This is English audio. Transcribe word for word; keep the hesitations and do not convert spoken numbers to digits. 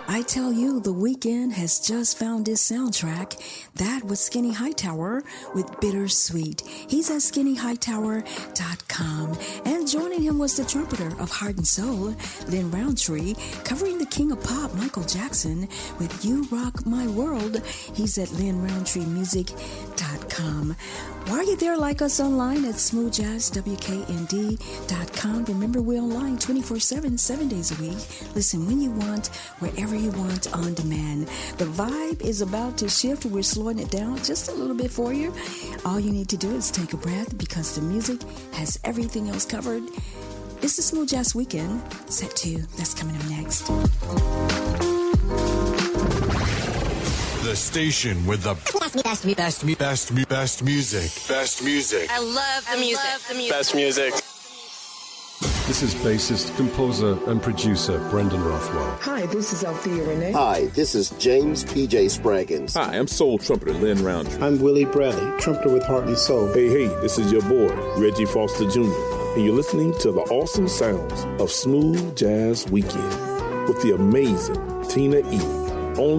I tell you, the weekend has just found his soundtrack. That was Skinny Hightower with Bittersweet. He's at skinny hightower dot com. And joining him was the trumpeter of Heart and Soul, Lynn Roundtree, covering the king of pop, Michael Jackson, with You Rock My World. He's at lynn roundtree music dot com. While you're there, like us online at smooth jazz w k n d dot com. Remember, we're online twenty-four seven, seven days a week. Listen when you want, wherever you want, on demand. The vibe is about to shift. We're slowing it down just a little bit for you. All you need to do is take a breath because the music has everything else covered. It's the Smooth Jazz Weekend, set two. That's coming up next. The station with the best, best, best, best, best, best music. Best music. I love the music. Love the music. Best music. This is bassist, composer, and producer Brendan Rothwell. Hi, this is Althea Renee. Hi, this is James P J Spraggins. Hi, I'm soul trumpeter Lynn Roundtree. I'm Willie Bradley, trumpeter with Heart and Soul. Hey, hey, this is your boy, Reggie Foster Junior, and you're listening to the awesome sounds of Smooth Jazz Weekend with the amazing Tina E.